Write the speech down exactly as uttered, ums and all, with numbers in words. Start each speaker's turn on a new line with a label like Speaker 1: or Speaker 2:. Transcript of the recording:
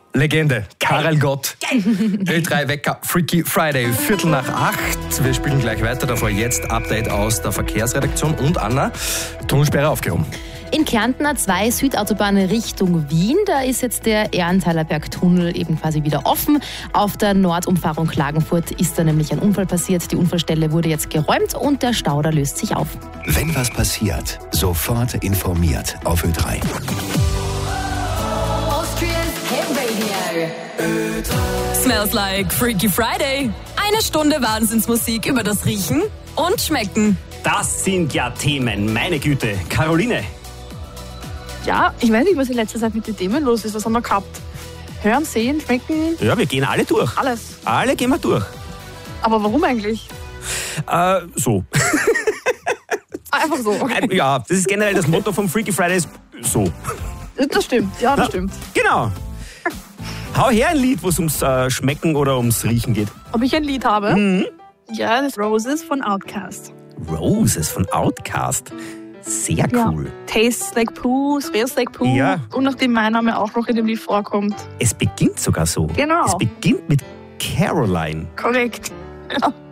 Speaker 1: Legende, Karel Gott. Ö drei Wecker, Freaky Friday, Viertel nach acht. Wir spielen gleich weiter, davor jetzt Update aus der Verkehrsredaktion. Und Anna, Tunnelsperre aufgehoben.
Speaker 2: In Kärnten A zwei Südautobahn Richtung Wien, da ist jetzt der Erntaler Bergtunnel eben quasi wieder offen. Auf der Nordumfahrung Klagenfurt ist da nämlich ein Unfall passiert. Die Unfallstelle wurde jetzt geräumt und der Stau da löst sich auf.
Speaker 3: Wenn was passiert, sofort informiert auf Ö drei.
Speaker 4: Smells like Freaky Friday. Eine Stunde Wahnsinnsmusik über das Riechen und Schmecken.
Speaker 5: Das sind ja Themen, meine Güte. Caroline.
Speaker 6: Ja, ich weiß nicht, was in letzter Zeit mit den Themen los ist. Was haben wir gehabt? Hören, sehen, schmecken,
Speaker 5: Ja, wir gehen alle durch.
Speaker 6: alles.
Speaker 5: Alle gehen wir durch.
Speaker 6: Aber warum eigentlich?
Speaker 5: Äh, so.
Speaker 6: Einfach so, okay.
Speaker 5: Ja, das ist generell das Motto vom Freaky Fridays. So.
Speaker 6: Das stimmt, ja, das
Speaker 5: Ja.
Speaker 6: stimmt.
Speaker 5: Genau. Hau her ein Lied, wo es ums äh, Schmecken oder ums Riechen geht.
Speaker 6: Ob ich ein Lied habe?
Speaker 5: Mhm.
Speaker 6: Ja, das ist Roses von Outkast.
Speaker 5: Roses von Outkast. Sehr cool.
Speaker 6: Ja. Tastes like poo, smells like poo.
Speaker 5: Ja.
Speaker 6: Und nachdem mein Name auch noch in dem Lied vorkommt.
Speaker 5: Es beginnt sogar so.
Speaker 6: Genau.
Speaker 5: Es beginnt mit Caroline.
Speaker 6: Korrekt. Ja.